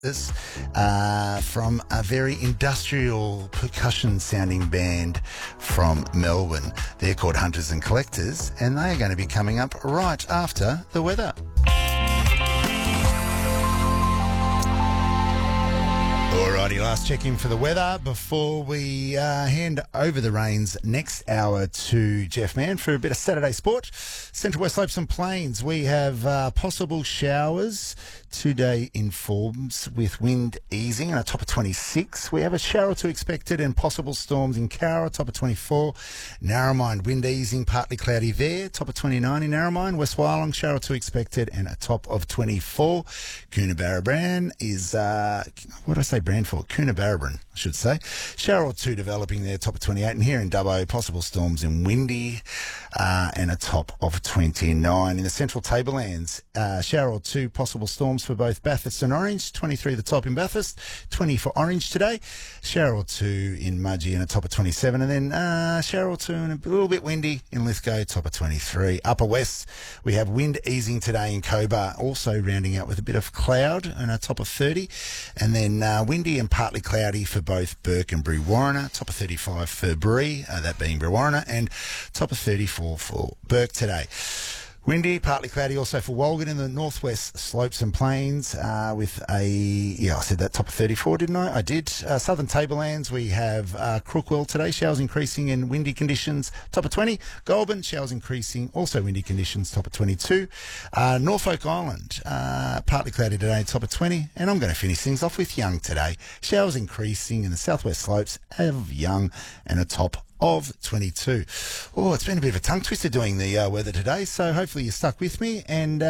This from a very industrial percussion sounding band from Melbourne. They're called Hunters and Collectors, and they are going to be coming up right after the weather. Alrighty, last check-in for the weather before we hand over the reins next hour to Jeff Mann for a bit of Saturday sport. Central West Slopes and Plains, we have possible showers today in Forbes with wind easing and a top of 26. We have a shower or two expected and possible storms in Cowra, top of 24. Narromine, wind easing, partly cloudy there, top of 29 in Narromine. West Wyalong, shower or two expected and a top of 24. Coonabarabran is, what did I say brand for? Coonabarabran, I should say. Shower or two developing there, top of 28. And here in Dubbo, possible storms in Windy and a top of 29. In the Central Tablelands, shower or two possible storms for both Bathurst and Orange. 23 the top in Bathurst, 20 for Orange today. Shower or two in Mudgee and a top of 27. And then shower or two and a little bit windy in Lithgow, top of 23. Upper West, we have wind easing today in Cobar, also rounding out with a bit of cloud and a top of 30. And then windy and partly cloudy for both Burke and Brewarrina, top of 35 for Bree, that being Brewarrina, and top of 34 for Burke today. Windy, partly cloudy also for Walgett in the northwest slopes and plains with I said that top of 34, didn't I? I did. Southern Tablelands, we have Crookwell today, showers increasing and windy conditions, top of 20. Goulburn, showers increasing, also windy conditions, top of 22. Norfolk Island, partly cloudy today, top of 20. And I'm going to finish things off with Young today. Showers increasing in the southwest slopes of Young and a top of 22. Oh, it's been a bit of a tongue twister doing the weather today, so hopefully you're stuck with me. And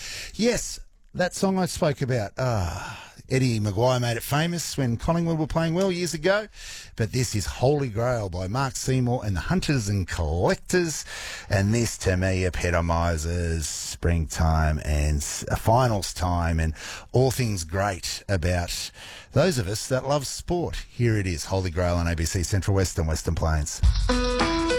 yes, that song I spoke about, Eddie Maguire made it famous when Collingwood were playing well years ago, but this is Holy Grail by Mark Seymour and the Hunters and Collectors, and this to me epitomises springtime and finals time and all things great about those of us that love sport. Here it is, Holy Grail on ABC Central West and Western Plains.